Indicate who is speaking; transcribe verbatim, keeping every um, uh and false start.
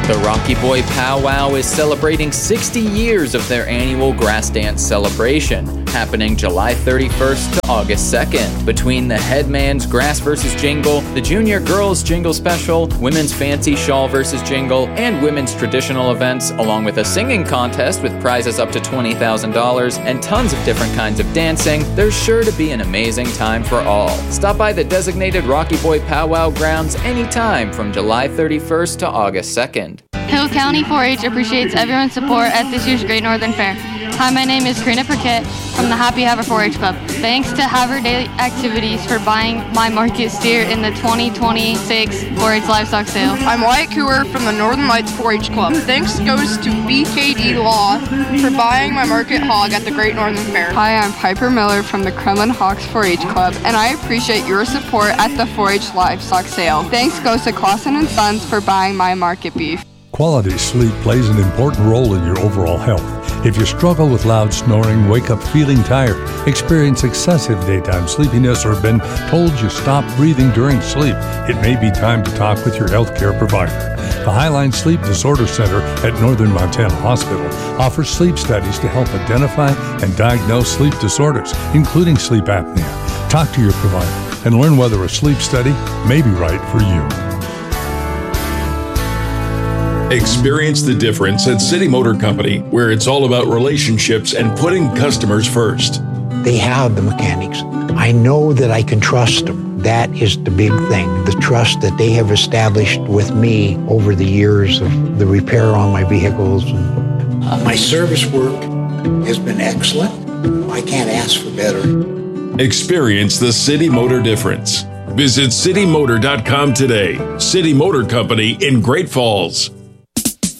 Speaker 1: The Rocky Boy Powwow is celebrating sixty years of their annual grass dance celebration, happening July thirty-first to August second. Between the Headman's Grass versus Jingle, the Junior Girls Jingle Special, Women's Fancy Shawl versus Jingle, and Women's Traditional events, along with a singing contest with prizes up to twenty thousand dollars and tons of different kinds of dancing, there's sure to be an amazing time for all. Stop by the designated Rocky Boy Powwow grounds anytime from July thirty-first to August second.
Speaker 2: Hill County four H appreciates everyone's support at this year's Great Northern Fair. Hi, my name is Karina Burkett from the Happy Haver four H Club. Thanks to Haver Daily Activities for buying my market steer in the twenty twenty-six four H Livestock Sale.
Speaker 3: I'm Wyatt Cooper from the Northern Lights four H Club. Thanks goes to B K D Law for buying my market hog at the Great Northern Fair.
Speaker 4: Hi, I'm Piper Miller from the Kremlin Hawks four H Club, and I appreciate your support at the four H Livestock Sale. Thanks goes to Clausen and Sons for buying my market beef.
Speaker 5: Quality sleep plays an important role in your overall health. If you struggle with loud snoring, wake up feeling tired, experience excessive daytime sleepiness, or have been told you stop breathing during sleep, it may be time to talk with your healthcare provider. The Highline Sleep Disorder Center at Northern Montana Hospital offers sleep studies to help identify and diagnose sleep disorders, including sleep apnea. Talk to your provider and learn whether a sleep study may be right for you.
Speaker 6: Experience the difference at City Motor Company, where it's all about relationships and putting customers first.
Speaker 7: They have the mechanics. I know that I can trust them. That is the big thing, the trust that they have established with me over the years of the repair on my vehicles.
Speaker 8: Uh, my service work has been excellent. I can't ask for better.
Speaker 6: Experience the City Motor difference. Visit city motor dot com today. City Motor Company in Great Falls.